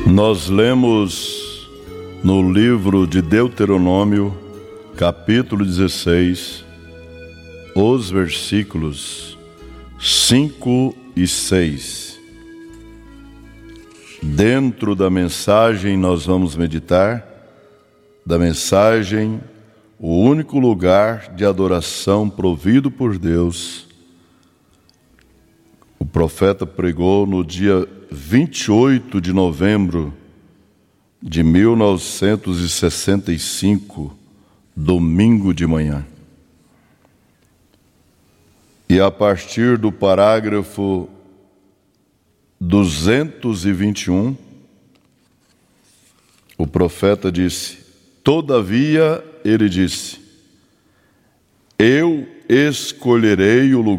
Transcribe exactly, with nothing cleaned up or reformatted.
Nós lemos no livro de Deuteronômio, capítulo dezesseis, os versículos cinco e seis. Dentro da mensagem nós vamos meditar da mensagem o único lugar de adoração provido por Deus. O profeta pregou no dia vinte e oito de novembro de mil novecentos e sessenta e cinco, domingo de manhã. E a partir do parágrafo duzentos e vinte e um, o profeta disse: todavia, ele disse, eu escolherei o lugar